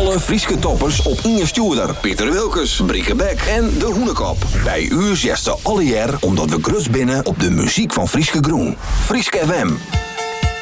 Alle Frieske toppers op Inge Stuurder, Pieter Wilkes, Brieke Beck en De Hoenekop. Bij u zegt ze alle jaar omdat we grus binnen op de muziek van Frieske Groen. Frieske FM.